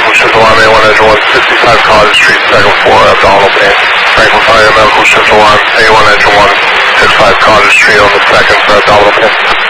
Medical Shift Alarm A1 Engine 1, 65 Cottage Street, second floor, abdominal pain. Franklin Fire Medical Shift Alarm A1 Engine 1, 65 Cottage Street on the second for abdominal pain.